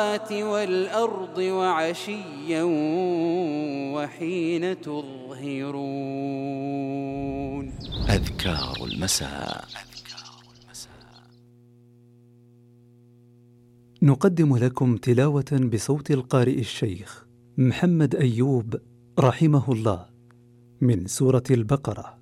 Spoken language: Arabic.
والأرض وعشيا وحين تظهرون. أذكار المساء. نقدم لكم تلاوة بصوت القارئ الشيخ محمد أيوب رحمه الله من سورة البقرة.